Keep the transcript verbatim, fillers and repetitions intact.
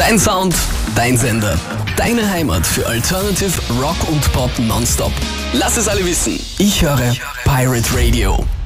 Dein Sound, dein Sender, deine Heimat für Alternative Rock und Pop nonstop. Lass es alle wissen. Ich höre Pirate Radio.